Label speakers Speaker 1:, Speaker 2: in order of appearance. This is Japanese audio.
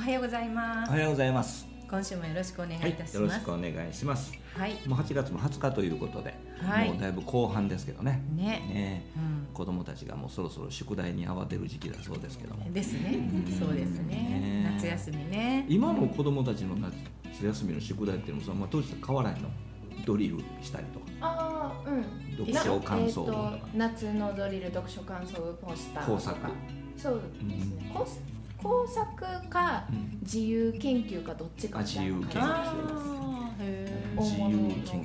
Speaker 1: はようございます。
Speaker 2: おはようございます。
Speaker 1: 今週もよろしくお願いいたします。
Speaker 2: よろしくお願いします。
Speaker 1: はい。
Speaker 2: もう8月も20日ということで、もうだいぶ後半ですけどね。子供たちがもうそろそろ宿題に慌てる時期だそうですけども。
Speaker 1: ですね。そうですね。夏休みね。
Speaker 2: 今の子供たちの夏休みの宿題っていうのも当時と変わらないの？ドリルしたりとか。読書感想文とか。
Speaker 3: 夏のドリル、読書感想文、ポスターとか。
Speaker 2: 工作。
Speaker 3: そうですね。工作か自由研究かどっちかみたいな感じです。
Speaker 2: 自由研究。